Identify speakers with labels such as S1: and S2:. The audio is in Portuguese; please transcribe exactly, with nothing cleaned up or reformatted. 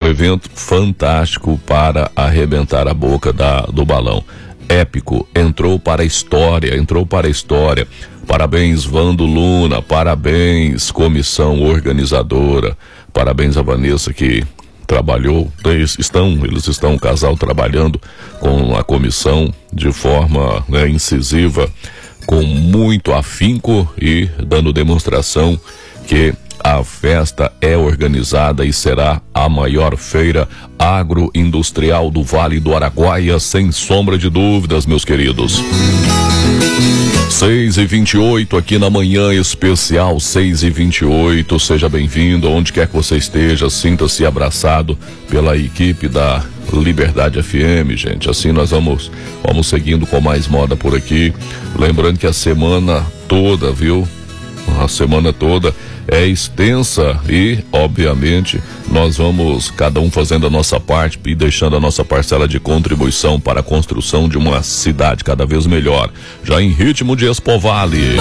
S1: evento fantástico para arrebentar a boca da, do balão. Épico, entrou para a história, entrou para a história. Parabéns, Vando Luna, parabéns, comissão organizadora, parabéns a Vanessa que trabalhou, eles estão, eles estão, o casal trabalhando com a comissão de forma, né, incisiva, com muito afinco e dando demonstração que a festa é organizada e será a maior feira agroindustrial do Vale do Araguaia, sem sombra de dúvidas, meus queridos. seis e vinte e oito aqui na manhã especial, seis e vinte e oito, seja bem-vindo, onde quer que você esteja, sinta-se abraçado pela equipe da Liberdade F M, gente. Assim nós vamos, vamos seguindo com mais moda por aqui. Lembrando que a semana toda, viu? A semana toda é extensa e, obviamente, nós vamos, cada um fazendo a nossa parte e deixando a nossa parcela de contribuição para a construção de uma cidade cada vez melhor, já em ritmo de Expo Vale.